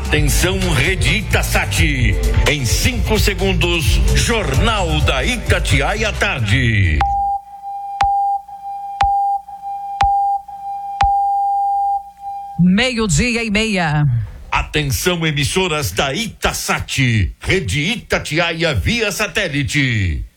Atenção, Rede Itasati. Em 5 segundos, Jornal da Itatiaia Tarde. Meio-dia e meia. Atenção, emissoras da Itasati. Rede Itatiaia via satélite.